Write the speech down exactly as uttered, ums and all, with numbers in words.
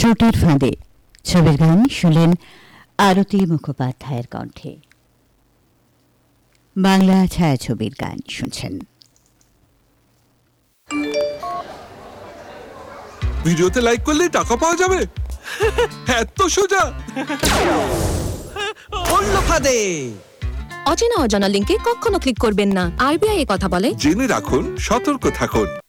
চোটের ফাঁদে ছবির গান শুনলেন আরতি মুখোপাধ্যায়ের কণ্ঠে। বাংলা ছায়াছবির গান শুনছেন। ভিডিওতে লাইক করলে টাকা পাওয়া যাবে, এত সোজা। পড়ল ফাঁদে। অচেনা অজানা লিংকে কখনো ক্লিক করবেন না। আরবিআই এ কথা বলে। জেনে রাখুন, সতর্ক থাকুন।